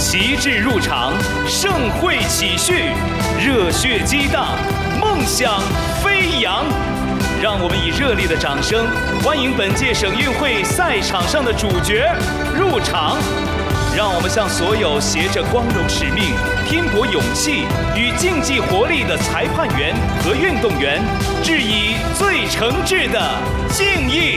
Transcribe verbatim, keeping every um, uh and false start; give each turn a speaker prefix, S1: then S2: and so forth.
S1: 旗帜入场，盛会启序，热血激荡，梦想飞扬。让我们以热烈的掌声欢迎本届省运会赛场上的主角入场。让我们向所有携着光荣使命、拼搏勇气与竞技活力的裁判员和运动员致以最诚挚的敬意。